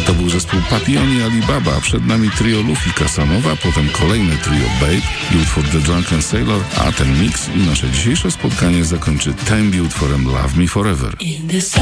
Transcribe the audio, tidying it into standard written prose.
To był zespół Papillon i Alibaba, przed nami trio Luffy Casanova, potem kolejne trio Babe i utwór The Drunken Sailor, a ten mix i nasze dzisiejsze spotkanie zakończy Time utworem Love Me Forever.